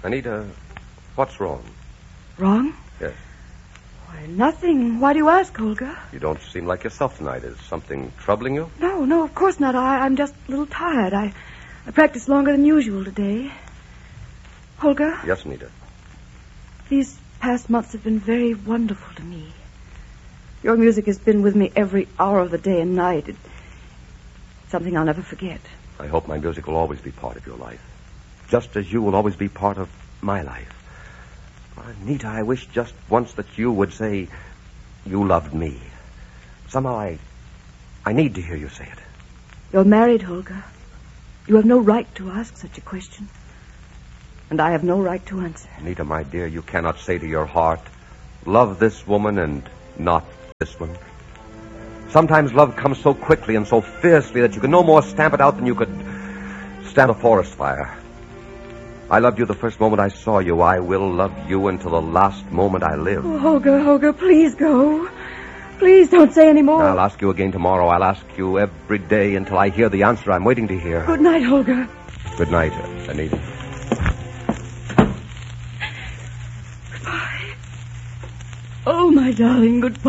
Anita, what's wrong? Wrong? Yes. Why, nothing. Why do you ask, Olga? You don't seem like yourself tonight. Is something troubling you? No, of course not. I'm just a little tired. I practiced longer than usual today. Olga? Yes, Anita. These past months have been very wonderful to me. Your music has been with me every hour of the day and night. It's something I'll never forget. I hope my music will always be part of your life, just as you will always be part of my life. Anita, I wish just once that you would say you loved me. Somehow I need to hear you say it. You're married, Olga. You have no right to ask such a question. And I have no right to answer. Anita, my dear, you cannot say to your heart, love this woman and not this one. Sometimes love comes so quickly and so fiercely that you can no more stamp it out than you could stamp a forest fire. I loved you the first moment I saw you. I will love you until the last moment I live. Oh, Olga, please go. Please don't say any more. I'll ask you again tomorrow. I'll ask you every day until I hear the answer I'm waiting to hear. Good night, Olga. Good night, Anita. Goodbye. Oh, my darling, goodbye.